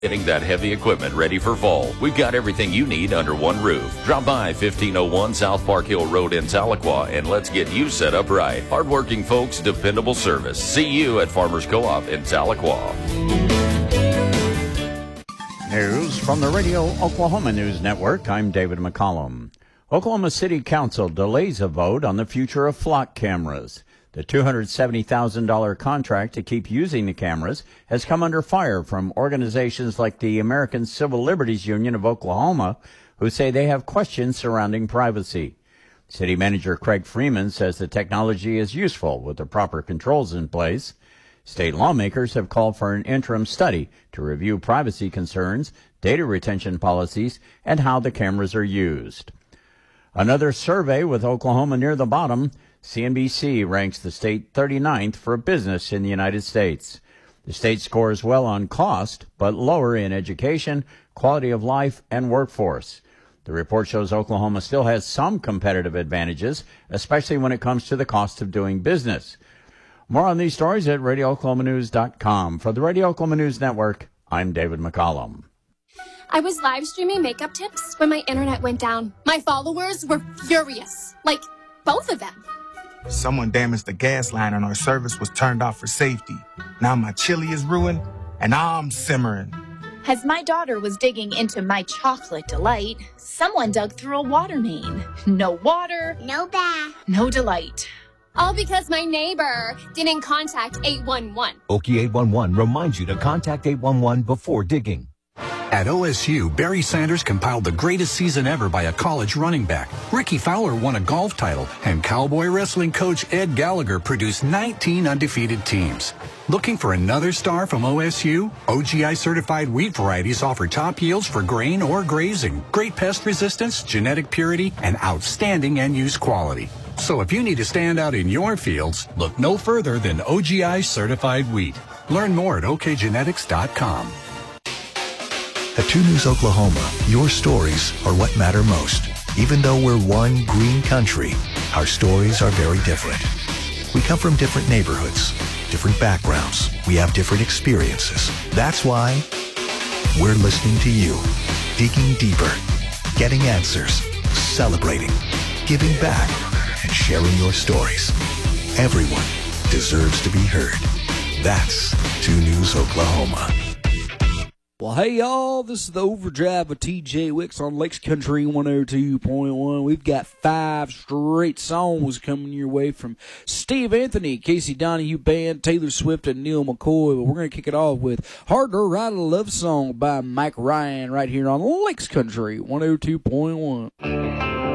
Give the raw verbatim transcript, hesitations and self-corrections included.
Getting that heavy equipment ready for fall. We've got everything you need under one roof. Drop by fifteen oh one South Park Hill Road in Tahlequah and let's get you set up right. Hardworking folks, dependable service. See you at Farmers Co-op in Tahlequah. News from the Radio Oklahoma News Network. I'm David McCollum. Oklahoma City Council delays a vote on the future of flock cameras. The two hundred seventy thousand dollars contract to keep using the cameras has come under fire from organizations like the American Civil Liberties Union of Oklahoma, who say they have questions surrounding privacy. City Manager Craig Freeman says the technology is useful with the proper controls in place. State lawmakers have called for an interim study to review privacy concerns, data retention policies, and how the cameras are used. Another survey with Oklahoma near the bottom. C N B C ranks the state thirty-ninth for business in the United States. The state scores well on cost, but lower in education, quality of life, and workforce. The report shows Oklahoma still has some competitive advantages, especially when it comes to the cost of doing business. More on these stories at radio oklahoma news dot com. For the Radio Oklahoma News Network, I'm David McCollum. I was live streaming makeup tips when my internet went down. My followers were furious. Like, both of them. Someone damaged the gas line and our service was turned off for safety. Now my chili is ruined and I'm simmering. As my daughter was digging into my chocolate delight, someone dug through a water main. No water, no bath, no delight. All because my neighbor didn't contact eight one one. Okie eight one one reminds you to contact eight one one before digging. At O S U, Barry Sanders compiled the greatest season ever by a college running back. Ricky Fowler won a golf title, and Cowboy wrestling coach Ed Gallagher produced nineteen undefeated teams. Looking for another star from O S U? O G I certified wheat varieties offer top yields for grain or grazing, great pest resistance, genetic purity, and outstanding end-use quality. So if you need to stand out in your fields, look no further than O G I certified wheat. Learn more at O K genetics dot com. At two News Oklahoma, your stories are what matter most. Even though we're one green country, our stories are very different. We come from different neighborhoods, different backgrounds. We have different experiences. That's why we're listening to you, digging deeper, getting answers, celebrating, giving back, and sharing your stories. Everyone deserves to be heard. That's two News Oklahoma. Well, hey, y'all, this is the Overdrive with T J Wicks on Lakes Country one oh two point one. We've got five straight songs coming your way from Steve Anthony, Casey Donahue Band, Taylor Swift, and Neil McCoy. But we're going to kick it off with Hard to Write a Love Song by Mike Ryan right here on Lakes Country one oh two point one.